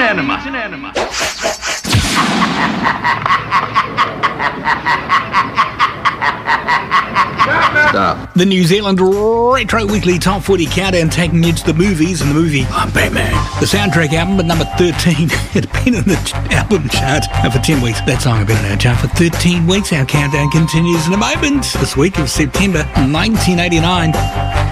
enema. Stop. The New Zealand Retro Weekly Top 40 Countdown taking you to the movies, and the movie Batman. The soundtrack album at number 13. It had been in the album chart for 10 weeks. That song had been in our chart for 13 weeks. Our countdown continues in a moment. This week of September 1989.